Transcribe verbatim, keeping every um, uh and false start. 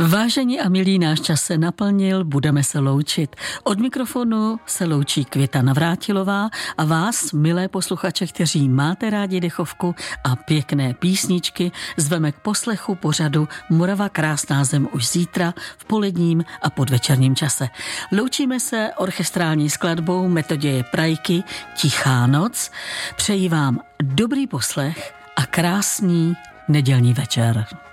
Vážení a milí, náš čas se naplnil, budeme se loučit. Od mikrofonu se loučí Květa Navrátilová a vás, milé posluchače, kteří máte rádi dechovku a pěkné písničky, zveme k poslechu pořadu Morava krásná zem už zítra v poledním a podvečerním čase. Loučíme se orchestrální skladbou Metoděje Prajky Tichá noc. Přeji vám dobrý poslech a krásný nedělní večer.